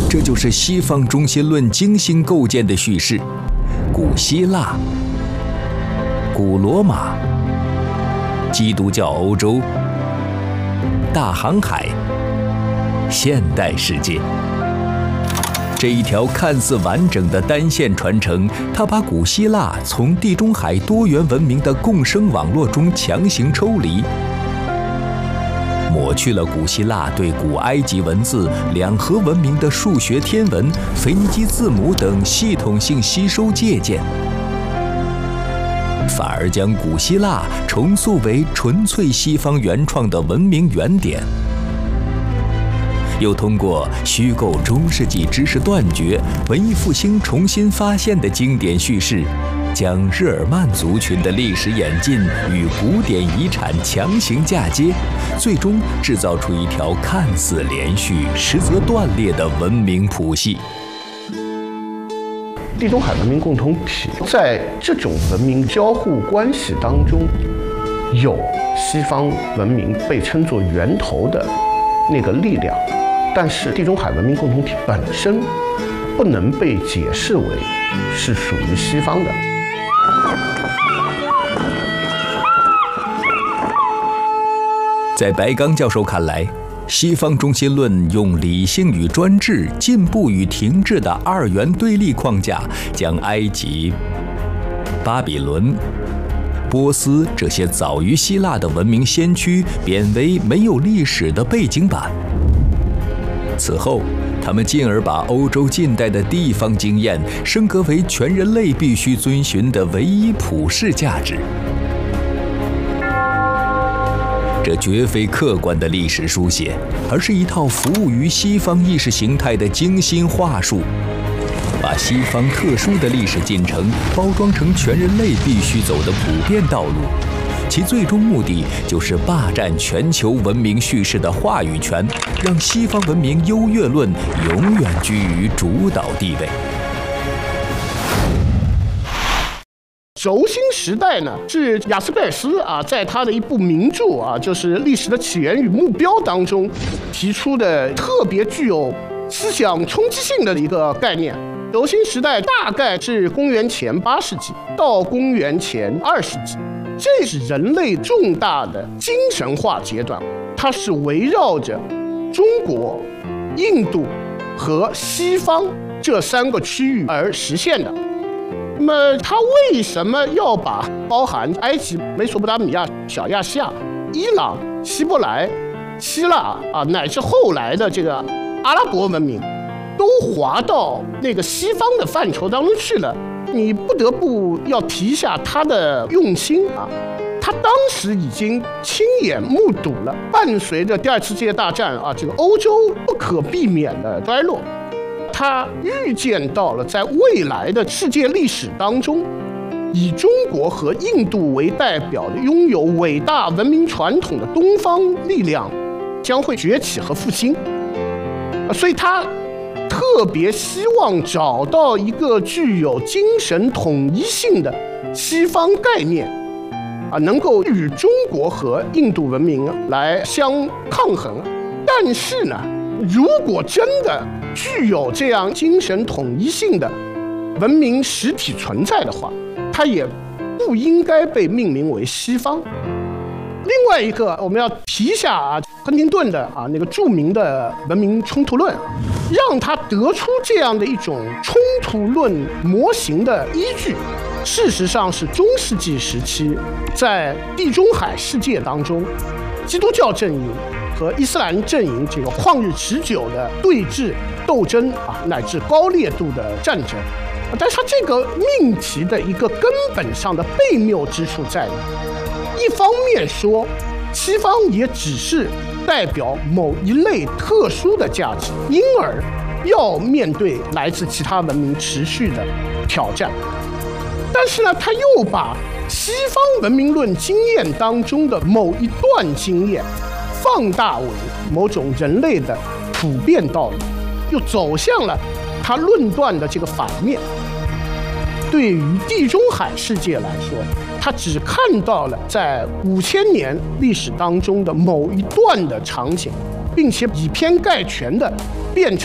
这就是西方中心论精心构建的叙事：古希腊、古罗马、基督教欧洲、大航海、现代世界。这一条看似完整的单线传承，它把古希腊从地中海多元文明的共生网络中强行抽离，抹去了古希腊对古埃及文字、两河文明的数学、天文、腓尼基字母等系统性吸收借鉴，反而将古希腊重塑为纯粹西方原创的文明原点。又通过虚构中世纪知识断绝、文艺复兴重新发现的经典叙事，将日耳曼族群的历史演进与古典遗产强行嫁接，最终制造出一条看似连续，实则断裂的文明谱系。 地中海文明共同体在这种文明交互关系当中，有西方文明被称作源头的那个力量。但是地中海文明共同体本身不能被解释为是属于西方的。 在白刚教授看来，西方中心论用理性与专制、进步与停滞的二元对立框架，将埃及、巴比伦、波斯这些早于希腊的文明先驱贬为没有历史的背景板。此后，他们进而把欧洲近代的地方经验升格为全人类必须遵循的唯一普世价值。这绝非客观的历史书写，而是一套服务于西方意识形态的精心话术，把西方特殊的历史进程包装成全人类必须走的普遍道路。其最终目的就是霸占全球文明叙事的话语权，让西方文明优越论永远居于主导地位。 轴心时代呢，是雅斯贝尔斯在他的一部名著就是《历史的起源与目标》当中提出的特别具有思想冲击性的一个概念。轴心时代大概是公元前8世纪到公元前2世纪。这是人类重大的精神化阶段，它是围绕着中国、印度和西方这3个区域而实现的。那么它为什么要把包含埃及、美索不达米亚、小亚细亚、伊朗、希伯来、希腊乃至后来的这个阿拉伯文明都划到那个西方的范畴当中去了？你不得不要提一下他的用心他当时已经亲眼目睹了伴随着第2次世界大战这个欧洲不可避免的衰落，他预见到了在未来的世界历史当中，以中国和印度为代表的拥有伟大文明传统的东方力量将会崛起和复兴，所以他特别希望找到一个具有精神统一性的西方概念能够与中国和印度文明来相抗衡。但是呢，如果真的具有这样精神统一性的文明实体存在的话，它也不应该被命名为西方。另外一个我们要提一下亨廷顿的那个著名的文明冲突论，让他得出这样的一种冲突论模型的依据，事实上是中世纪时期在地中海世界当中，基督教阵营和伊斯兰阵营这个旷日持久的对峙斗争乃至高烈度的战争。但是它这个命题的一个根本上的悖谬之处在于，一方面说西方也只是代表某一类特殊的价值，因而要面对来自其他文明持续的挑战。但是呢，他又把西方文明论经验当中的某一段经验放大为某种人类的普遍道理，又走向了他论断的这个反面。对于地中海世界来说，他只看到了在5000年历史当中的某一段的场景，并且以偏概全的变成